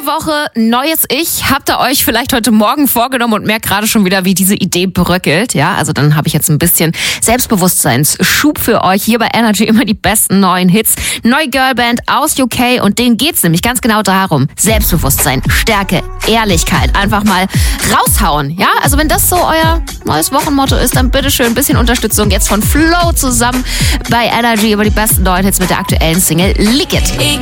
Neue Woche, neues Ich. Habt ihr euch vielleicht heute Morgen vorgenommen und merkt gerade schon wieder, wie diese Idee bröckelt? Ja, also dann habe ich jetzt ein bisschen Selbstbewusstseinsschub für euch. Hier bei Energy immer die besten neuen Hits. Neue Girlband aus UK und denen geht's nämlich ganz genau darum. Selbstbewusstsein, Stärke, Ehrlichkeit. Einfach mal raushauen. Ja, also wenn das so euer neues Wochenmotto ist, dann bitteschön ein bisschen Unterstützung jetzt von Flo zusammen bei Energy über die besten neuen Hits mit der aktuellen Single Lick It. Ich